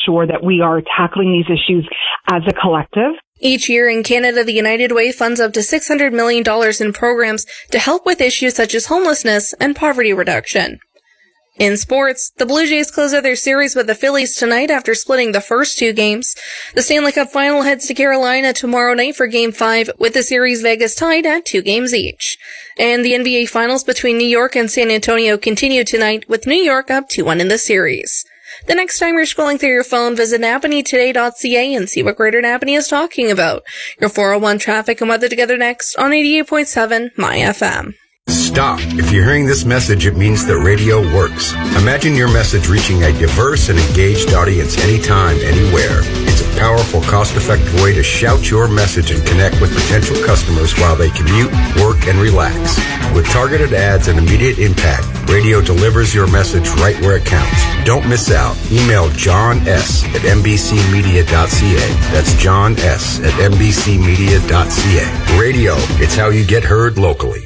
sure that we are tackling these issues as a collective. Each year in Canada, the United Way funds up to $600 million in programs to help with issues such as homelessness and poverty reduction. In sports, the Blue Jays close out their series with the Phillies tonight after splitting the first two games. The Stanley Cup Final heads to Carolina tomorrow night for Game 5, with the series Vegas tied at 2 games each. And the NBA Finals between New York and San Antonio continue tonight, with New York up 2-1 in the series. The next time you're scrolling through your phone, visit napanitoday.ca and see what Greater Napanee is talking about. Your 401 traffic and weather together next on 88.7 My FM. Stop. If you're hearing this message, it means that radio works. Imagine your message reaching a diverse and engaged audience anytime, anywhere. It's a powerful, cost-effective way to shout your message and connect with potential customers while they commute, work, and relax. With targeted ads and immediate impact, radio delivers your message right where it counts. Don't miss out. Email John S. at mbcmedia.ca. That's John S. at mbcmedia.ca. Radio, it's how you get heard locally.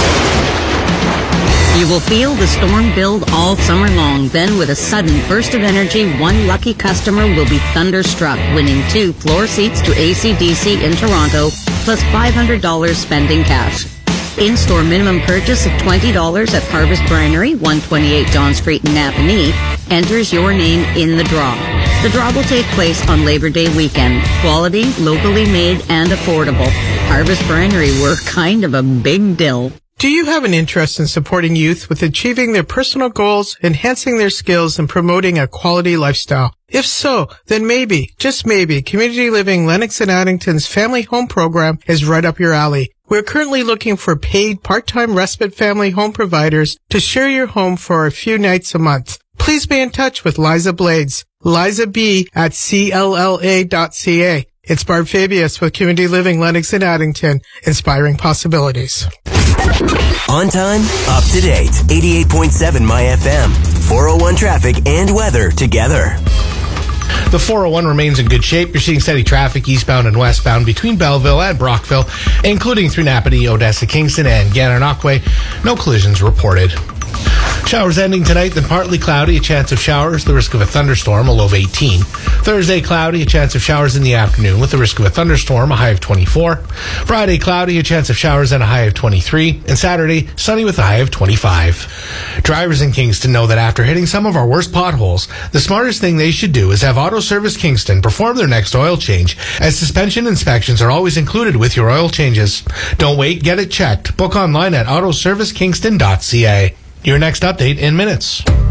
You will feel the storm build all summer long. Then, with a sudden burst of energy, one lucky customer will be thunderstruck, winning 2 floor seats to AC/DC in Toronto, plus $500 spending cash. In-store minimum purchase of $20 at Harvest Brinery, 128 John Street in Napanee, enters your name in the draw. The draw will take place on Labor Day weekend. Quality, locally made, and affordable. Harvest Brinery, we're kind of a big deal. Do you have an interest in supporting youth with achieving their personal goals, enhancing their skills, and promoting a quality lifestyle? If so, then maybe, just maybe, Community Living Lennox and Addington's Family Home Program is right up your alley. We're currently looking for paid part-time respite family home providers to share your home for a few nights a month. Please be in touch with Liza Blades, Liza B at CLLA.ca. It's Barb Fabius with Community Living Lennox and Addington, inspiring possibilities. On time, up to date. 88.7 My FM. 401 traffic and weather together. The 401 remains in good shape. You're seeing steady traffic eastbound and westbound between Belleville and Brockville, including through Napanee, Odessa, Kingston, and Gananoque. No collisions reported. Showers ending tonight, then partly cloudy, a chance of showers, the risk of a thunderstorm, a low of 18. Thursday, cloudy, a chance of showers in the afternoon with the risk of a thunderstorm, a high of 24. Friday, cloudy, a chance of showers and a high of 23. And Saturday, sunny with a high of 25. Drivers in Kingston know that after hitting some of our worst potholes, the smartest thing they should do is have Auto Service Kingston perform their next oil change, as suspension inspections are always included with your oil changes. Don't wait, get it checked. Book online at autoservicekingston.ca. Your next update in minutes.